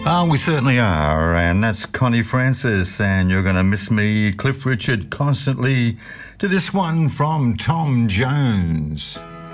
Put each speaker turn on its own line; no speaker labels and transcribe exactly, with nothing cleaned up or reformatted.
Oh, we certainly are, and that's Connie Francis, and You're Gonna Miss Me, Cliff Richard, Constantly, to this one from Tom Jones.